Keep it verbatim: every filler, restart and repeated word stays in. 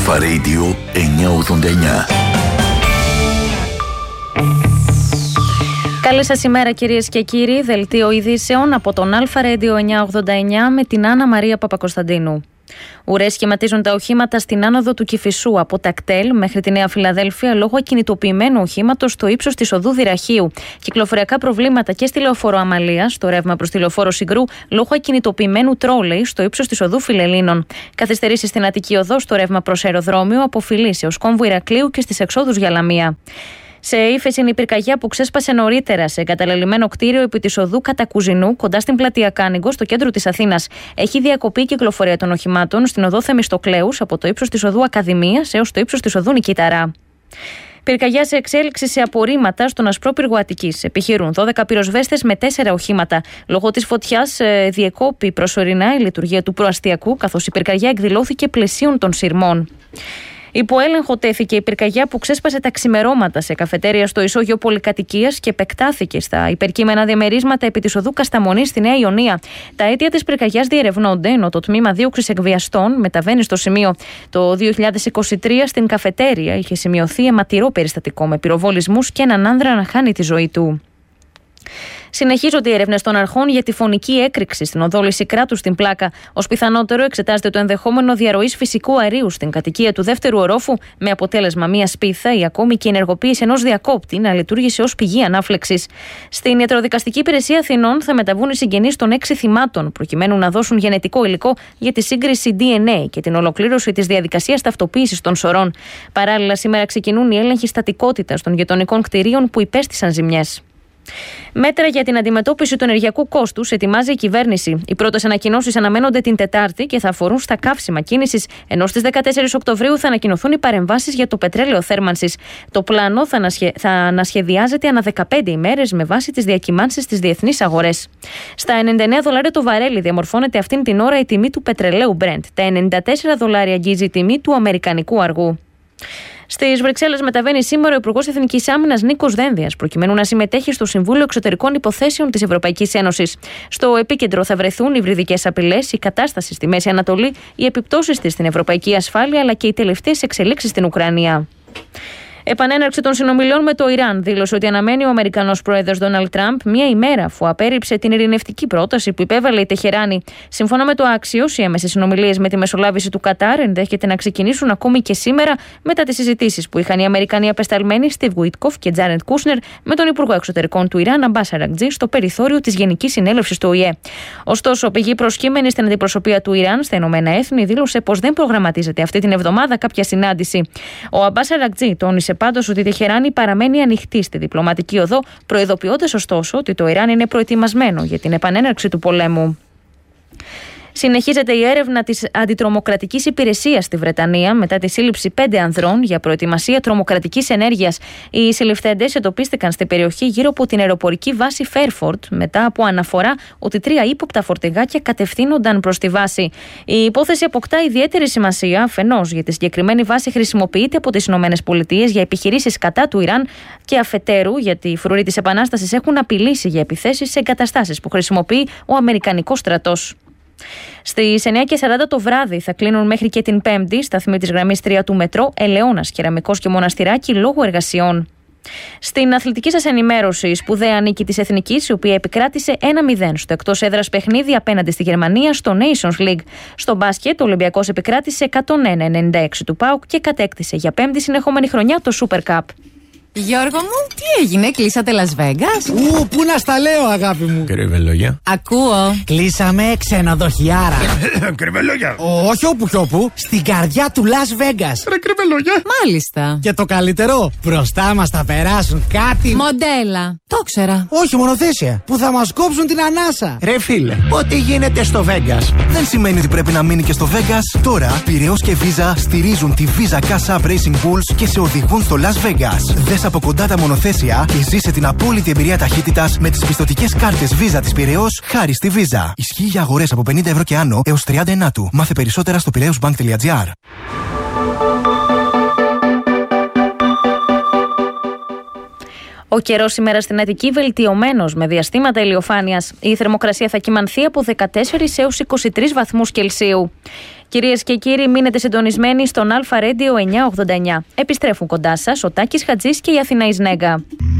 Αλφα Radio εννιακόσια ογδόντα εννιά. Καλή σας ημέρα κυρίες και κύριοι, δελτίο ειδήσεων από τον Αλφα Radio εννιακόσια ογδόντα εννιά με την Άννα Μαρία Παπακοσταντίνου. Ουρές σχηματίζουν τα οχήματα στην άνοδο του Κηφισού από τα κτέλ μέχρι τη Νέα Φιλαδέλφια λόγω ακινητοποιημένου οχήματος στο ύψος της οδού Δυραχείου. Κυκλοφοριακά προβλήματα και στη λεωφόρο Αμαλίας, στο ρεύμα προς τη λεωφόρο Συγκρού, λόγω ακινητοποιημένου τρόλεϊ στο ύψος της οδού Φιλελλήνων. Καθυστερήσεις στην Αττική Οδό, στο ρεύμα προς αεροδρόμιο, από Φιλής έως κόμβου Ηρακλείου και στις εξόδους για Λαμία. Σε ύφεση είναι η πυρκαγιά που ξέσπασε νωρίτερα σε εγκαταλελειμμένο κτίριο επί της οδού Κατακουζινού, κοντά στην πλατεία Κάνιγκο, στο κέντρο της Αθήνας. Έχει διακοπεί η κυκλοφορία των οχημάτων στην οδό Θεμιστοκλέους από το ύψος της οδού Ακαδημίας έως το ύψος της οδού Νικήταρα. Πυρκαγιά σε εξέλιξη σε απορρίμματα στον Ασπρόπυργο Αττικής. Επιχειρούν δώδεκα πυροσβέστες με τέσσερα οχήματα. Λόγω της φωτιάς ε, διεκόπη προσωρινά η λειτουργία του προαστιακού, καθώς η πυρκαγιά εκδηλώθηκε πλαισίων των σειρμών. Υπό έλεγχο τέθηκε η πυρκαγιά που ξέσπασε τα ξημερώματα σε καφετέρια στο ισόγειο πολυκατοικίας και επεκτάθηκε στα υπερκείμενα διαμερίσματα επί της οδού Κασταμονή στη Νέα Ιωνία. Τα αίτια της πυρκαγιάς διερευνώνται, ενώ το τμήμα δίωξης εκβιαστών μεταβαίνει στο σημείο. Το δύο χιλιάδες είκοσι τρία στην καφετέρια είχε σημειωθεί αιματηρό περιστατικό με πυροβολισμούς και έναν άνδρα να χάνει τη ζωή του. Συνεχίζονται οι έρευνες των αρχών για τη φωνική έκρηξη στην οδό Λυσικράτου στην Πλάκα. Ως πιθανότερο εξετάζεται το ενδεχόμενο διαρροής φυσικού αερίου στην κατοικία του δεύτερου ορόφου, με αποτέλεσμα μία σπίθα ή ακόμη και η ενεργοποίηση ενός διακόπτη να λειτουργήσει ως πηγή ανάφλεξης. Στην Ιατροδικαστική Υπηρεσία Αθηνών θα μεταβούν οι συγγενείς των έξι θυμάτων, προκειμένου να δώσουν γενετικό υλικό για τη σύγκριση ντι εν έι και την ολοκλήρωση της διαδικασίας ταυτοποίησης των σωρών. Παράλληλα, σήμερα ξεκινούν οι έλεγχοι στατικότητας των γειτονικών κτηρίων που υπέστησαν ζημιές. Μέτρα για την αντιμετώπιση του ενεργειακού κόστους ετοιμάζει η κυβέρνηση. Οι πρώτες ανακοινώσεις αναμένονται την Τετάρτη και θα αφορούν στα καύσιμα κίνησης, ενώ στις δεκατέσσερις Οκτωβρίου θα ανακοινωθούν οι παρεμβάσεις για το πετρέλαιο θέρμανσης. Το πλάνο θα, ανασχε... θα ανασχεδιάζεται ανά δεκαπέντε ημέρες με βάση τις διακυμάνσεις στις διεθνείς αγορές. Στα ενενήντα εννέα δολάρια το βαρέλι διαμορφώνεται αυτήν την ώρα η τιμή του πετρελαίου Brent. Τα ενενήντα τέσσερα δολάρια αγγίζει η τιμή του αμερικανικού αργού. Στις Βρυξέλλες μεταβαίνει σήμερα ο Υπουργός Εθνικής Άμυνας Νίκος Δένδιας, προκειμένου να συμμετέχει στο Συμβούλιο Εξωτερικών Υποθέσεων της Ευρωπαϊκής Ένωσης. Στο επίκεντρο θα βρεθούν οι υβριδικές απειλές, η κατάσταση στη Μέση Ανατολή, οι επιπτώσεις της στην ευρωπαϊκή ασφάλεια αλλά και οι τελευταίες εξελίξεις στην Ουκρανία. Επανέναρξη των συνομιλιών με το Ιράν δήλωσε ότι αναμένει ο Αμερικανός πρόεδρος Ντόναλντ Τραμπ μία ημέρα αφού απέρριψε την ειρηνευτική πρόταση που υπέβαλε η Τεχεράνη. Σύμφωνα με το Axios, οι έμεσες συνομιλίες με τη μεσολάβηση του Κατάρ ενδέχεται να ξεκινήσουν ακόμη και σήμερα μετά τις συζητήσεις που είχαν οι Αμερικανοί απεσταλμένοι Στιβ Γουίτκοφ και Τζάρεντ Κούσνερ με τον Υπουργό Εξωτερικών του Ιράν Αμπάς Αρακτζή στο περιθώριο της Γενικής Συνέλευσης του Ο Η Ε. Ωστόσο, πηγή προσκύμενη στην αντιπροσωπεία του Ιράν στα Ηνωμένα Έθνη δήλωσε πως δεν προγραμματίζεται αυτή την εβδομάδα κάποια συνάντηση. Ο Αμπάς Αρακτζή τόνισε πάντως ότι η Τεχεράνη παραμένει ανοιχτή στη διπλωματική οδό, προειδοποιώντας ωστόσο ότι το Ιράν είναι προετοιμασμένο για την επανέναρξη του πολέμου. Συνεχίζεται η έρευνα της αντιτρομοκρατικής υπηρεσίας στη Βρετανία μετά τη σύλληψη πέντε ανδρών για προετοιμασία τρομοκρατικής ενέργειας. Οι συλληφθέντες εντοπίστηκαν στην περιοχή γύρω από την αεροπορική βάση Φέρφορντ μετά από αναφορά ότι τρία ύποπτα φορτηγάκια κατευθύνονταν προς τη βάση. Η υπόθεση αποκτά ιδιαίτερη σημασία αφενός γιατί η συγκεκριμένη βάση χρησιμοποιείται από τις ΗΠΑ για επιχειρήσεις κατά του Ιράν και αφετέρου γιατί οι φρουροί της Επανάστασης έχουν απειλήσει για επιθέσεις σε εγκαταστάσεις που χρησιμοποιεί ο Αμερικανικός στρατός. Στις εννιά και σαράντα το βράδυ θα κλείνουν μέχρι και την Πέμπτη σταθμοί της γραμμής τρία του μετρό Ελαιώνας, Κεραμικός και Μοναστηράκι λόγω εργασιών. Στην αθλητική σας ενημέρωση, η σπουδαία νίκη της Εθνικής, η οποία επικράτησε ένα μηδέν στο εκτός έδρας παιχνίδι απέναντι στη Γερμανία στο Nations League. Στο μπάσκετ, ο Ολυμπιακός επικράτησε εκατόν ένα ενενήντα έξι του ΠΑΟΚ και κατέκτησε για πέμπτη συνεχόμενη χρονιά το Super Cup. Γιώργο μου, τι έγινε, κλείσατε Las Vegas? Ου, πού να στα λέω, αγάπη μου. Κρυβελόγια. Ακούω. Κλείσαμε ξενοδοχιάρα. Κρυβελόγια. Όχι όπου κι όπου, στην καρδιά του Las Vegas. Ρε κρυβελόγια. Μάλιστα. Και το καλύτερο, μπροστά μας θα περάσουν κάτι. Μοντέλα. Το ξέρα. Όχι, μονοθέσια. Που θα μας κόψουν την ανάσα. Ρε φίλε, ό,τι γίνεται στο Vegas δεν σημαίνει ότι πρέπει να μείνει και στο Vegas. Τώρα, Πειραιώς και Visa στηρίζουν τη Visa Cash App Racing Bulls και σε οδηγούν στο Las Vegas. Δες από κοντά τα μονοθέσια και ζήσε την απόλυτη εμπειρία ταχύτητας με τις πιστωτικές κάρτες Visa της Πειραιώς χάρη στη Visa. Ισχύει για αγορές από πενήντα ευρώ και άνω έως τριάντα εννέα του. Μάθε περισσότερα στο πειραιώσμπανκ τελεία τζι άρ. Ο καιρός σήμερα στην Αττική βελτιωμένος με διαστήματα ηλιοφάνειας. Η θερμοκρασία θα κυμανθεί από δεκατέσσερις έως είκοσι τρεις βαθμούς Κελσίου. Κυρίες και κύριοι, μείνετε συντονισμένοι στον Αλφα Radio εννιακόσια ογδόντα εννιά. Επιστρέφουν κοντά σας ο Τάκης Χατζής και η Αθηνά Ισνέγκα.